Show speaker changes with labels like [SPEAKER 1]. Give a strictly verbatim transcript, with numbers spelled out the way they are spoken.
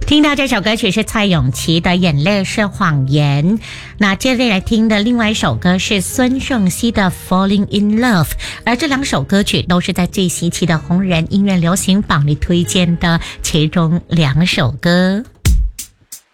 [SPEAKER 1] 听到这首歌曲是蔡咏琪的《眼泪是谎言》，那接着来听的另外一首歌是孙盛希的《Falling in Love》，而这两首歌曲都是在最新期的红人音乐流行榜里推荐的其中两首歌。